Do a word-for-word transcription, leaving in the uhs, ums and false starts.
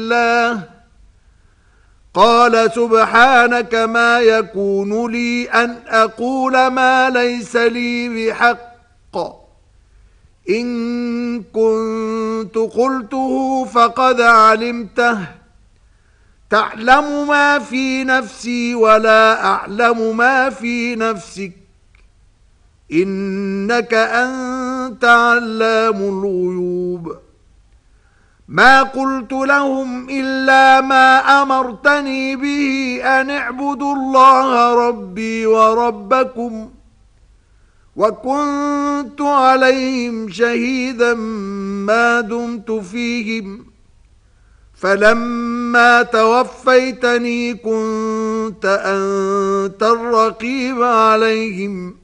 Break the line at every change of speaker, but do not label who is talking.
الله قال سبحانك ما يكون لي أن أقول ما ليس لي بحق إن كنت قلته فقد علمته تعلم ما في نفسي ولا أعلم ما في نفسك إنك أنت علام الغيوب ما قلت لهم إلا ما أمرتني به أن اعبدوا الله ربي وربكم وكنت عليهم شهيدا ما دمت فيهم فلما توفيتني كنت أنت الرقيب عليهم